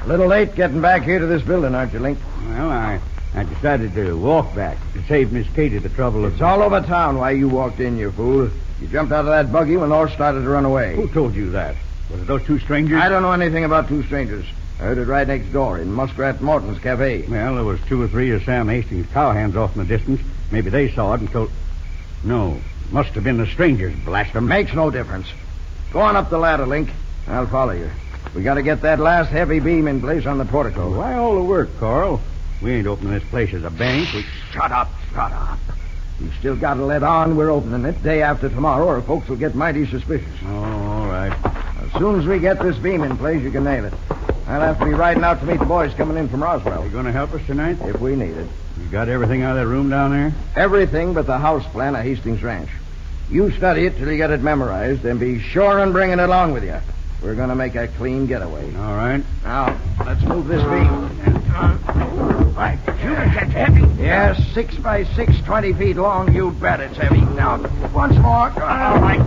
A little late getting back here to this building, aren't you, Link? Well, I decided to walk back to save Miss Katie the trouble of... It's all over town why you walked in, you fool. You jumped out of that buggy when North started to run away. Who told you that? Was it those two strangers? I don't know anything about two strangers. I heard it right next door in Muskrat Morton's cafe. Well, there was 2 or 3 of Sam Hastings' cowhands off in the distance. Maybe they saw it and told... No, must have been the strangers, blast them. Makes no difference. Go on up the ladder, Link. I'll follow you. We got to get that last heavy beam in place on the portico. Why all the work, Carl? We ain't opening this place as a bank. Shut up. You still got to let on we're opening it day after tomorrow, or folks will get mighty suspicious. Oh, all right. As soon as we get this beam in place, you can nail it. I'll have to be riding out to meet the boys coming in from Roswell. You going to help us tonight? If we need it. You got everything out of that room down there? Everything but the house plan of Hastings Ranch. You study it till you get it memorized, and be sure and bring it along with you. We're going to make a clean getaway. All right. Now, let's move this beam. Right. That's heavy. Yes, 6 by 6, 20 feet long. You bet it's heavy. Now, once more. All right.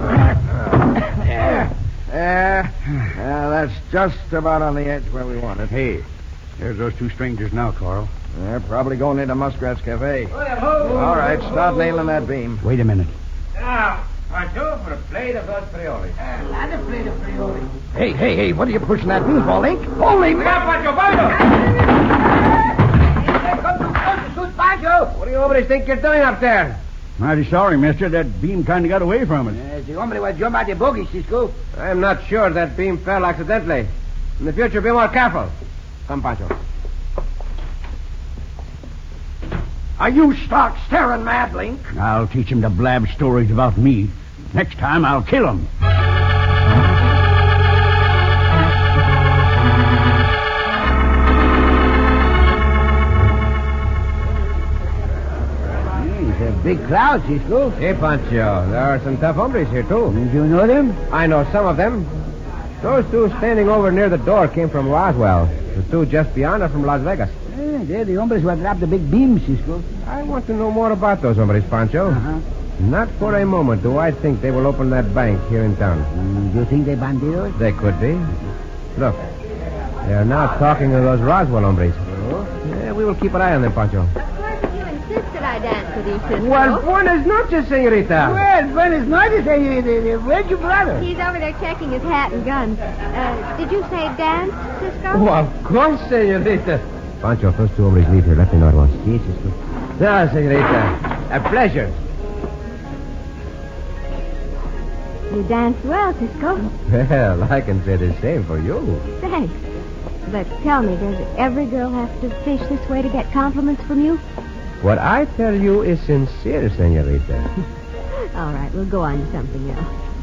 There. That's just about on the edge where we want it. Hey, there's those 2 strangers now, Carl. They're probably going into Muskrat's cafe. All right, start nailing that beam. Wait a minute. Now, Pancho, for a plate of those frijoles. Another plate of frijoles. Hey, what are you pushing that beam for, Link? Holy... Pancho, Pancho! Come to shoot Pancho! What do you hombres think you're doing up there? Mighty sorry, mister. That beam kind of got away from us. The hombre will jump out the bogey, Cisco. I'm not sure that beam fell accidentally. In the future, be more careful. Come, Pancho. Are you stark staring mad, Link? I'll teach him to blab stories about me. Next time, I'll kill him. It's a big crowd, Cisco. Hey, Pancho, there are some tough hombres here, too. Do you know them? I know some of them. Those 2 standing over near the door came from Roswell. The 2 just beyond are from Las Vegas. They're the hombres who dropped the big beam, Cisco. I want to know more about those hombres, Pancho. Uh-huh. Not for a moment do I think they will open that bank here in town. Do you think they're bandidos? They could be. Look, they are now talking to those Roswell hombres. Oh? Yeah, we will keep an eye on them, Pancho. Of course, you insist that I dance with you, Cisco. Well, buenas noches, señorita. Well, buenas noches, señorita. Where's your brother? He's over there checking his hat and gun. Did you say dance, Cisco? Oh, of course, señorita. Pancho, if those 2 hombres leave here, let me know at once. Yes, Cisco. No, señorita. A pleasure. You dance well, Cisco. Well, I can say the same for you. Thanks. But tell me, does every girl have to fish this way to get compliments from you? What I tell you is sincere, señorita. All right, we'll go on to something else.